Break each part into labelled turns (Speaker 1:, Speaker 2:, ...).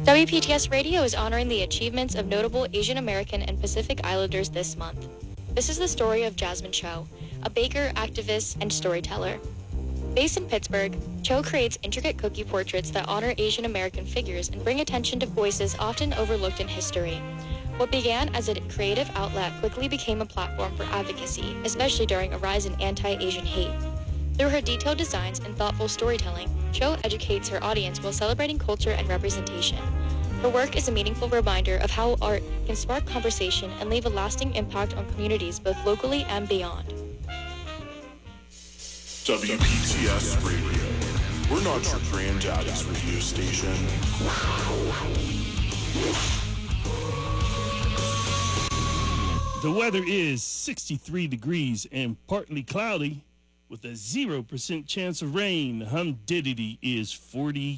Speaker 1: WPTS Radio is honoring the achievements of notable Asian American and Pacific Islanders this month. This is the story of Jasmine Cho, a baker, activist, and storyteller. Based in Pittsburgh, Cho creates intricate cookie portraits that honor Asian American figures and bring attention to voices often overlooked in history. What began as a creative outlet quickly became a platform for advocacy, especially during a rise in anti-Asian hate. Through her detailed designs and thoughtful storytelling, Cho educates her audience while celebrating culture and representation. Her work is a meaningful reminder of how art can spark conversation and leave a lasting impact on communities both locally and beyond.
Speaker 2: WPTS Radio. We're not your granddaddy's radio station.
Speaker 3: The weather is 63 degrees and partly cloudy with a 0% chance of rain. The humidity is 40%.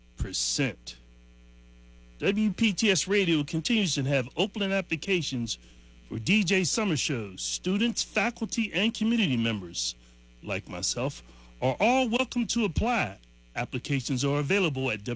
Speaker 3: WPTS Radio continues to have open applications for DJ summer shows. Students, faculty, and community members, like myself, are all welcome to apply. Applications are available at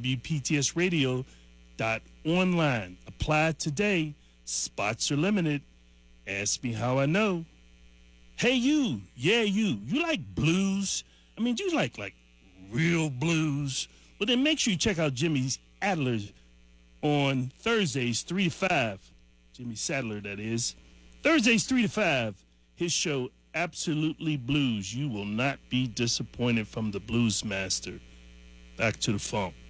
Speaker 3: WPTSradio.online. Apply today. Spots are limited. Ask me how I know. Hey, you. Yeah, you. You like blues? I mean, do you like real blues? Well, then make sure you check out Jimmy Adler on Thursdays, 3 to 5. Jimmy Sadler, that is. Thursdays, 3 to 5. His show, Absolutely Blues. You will not be disappointed from the Blues Master. Back to the funk.